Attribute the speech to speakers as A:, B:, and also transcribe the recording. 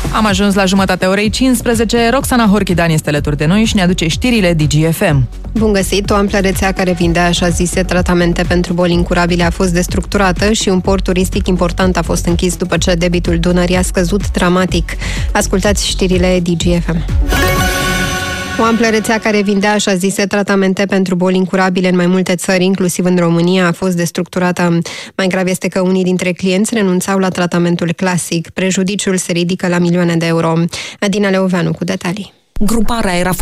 A: Am ajuns la jumătatea orei 15. Roxana Horchidan este alături de noi și ne aduce știrile DGFM.
B: Bun găsit! O amplă rețea care vindea așa zise tratamente pentru boli incurabile a fost destructurată și un port turistic important a fost închis după ce debitul Dunării a scăzut dramatic. Ascultați știrile DGFM. O amplă rețea care vindea așa zise tratamente pentru boli incurabile în mai multe țări, inclusiv în România, a fost destructurată. Mai grav este că unii dintre clienți renunțau la tratamentul clasic. Prejudiciul se ridică la milioane de euro. Adina Leoveanu cu detalii.
C: Gruparea era